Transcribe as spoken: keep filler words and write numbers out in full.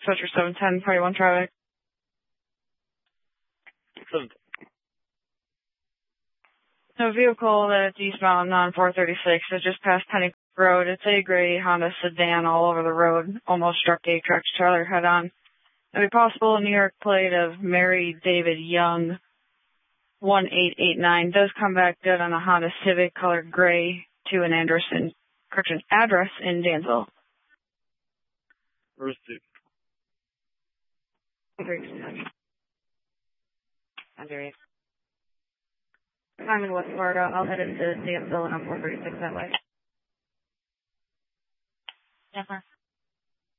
Switcher seven ten, party one traffic. seven ten. A vehicle that's eastbound on four thirty-six is just past Penny Road. It's a gray Honda sedan all over the road. Almost struck a tractor trailer head on. It'd be possible a New York plate of Mary David Young, one eight eight nine, does come back good on a Honda Civic colored gray to an address in, correction, address in Dansville. Received. Under I'm in West Florida. I'll head into Dansville and I'm four thirty-six that way. Yes, sir.